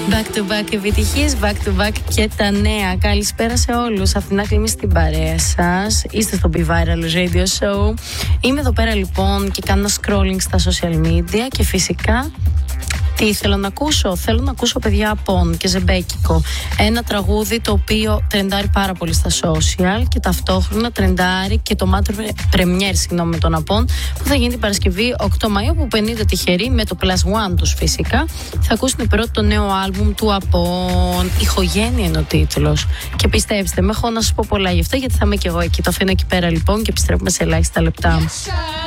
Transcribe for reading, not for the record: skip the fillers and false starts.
Back to back επιτυχίες, back to back και τα νέα. Καλησπέρα σε όλους. Αθηνά Κλίμη στην παρέα σας. Είστε στο Be Viral Radio Show. Είμαι εδώ πέρα λοιπόν και κάνω scrolling στα social media και φυσικά τι θέλω να ακούσω. Θέλω να ακούσω παιδιά Απόν και Ζεμπέκικο. Ένα τραγούδι το οποίο τρεντάρει πάρα πολύ στα social και ταυτόχρονα τρεντάρει και το Matter Premiere με τον Απόν που θα γίνει την Παρασκευή 8 Μαΐου που 50 τυχεροί με το Plus One τους φυσικά θα ακούσουν πρώτο το νέο άλμπουμ του Απόν. Ηχογένεια είναι ο τίτλος. Και πιστέψτε με, έχω να σας πω πολλά γι' αυτό γιατί θα είμαι και εγώ εκεί. Το αφήνω εκεί πέρα λοιπόν και επιστρέφουμε σε ελάχιστα λεπτά.